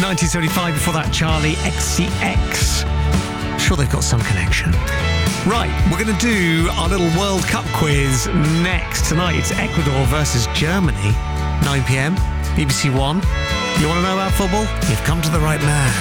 1975, before that Charlie XCX. Sure they've got some connection. Right, we're going to do our little World Cup quiz next. Tonight it's Ecuador versus Germany, 9 p.m, BBC One. You want to know about football? You've come to the right man.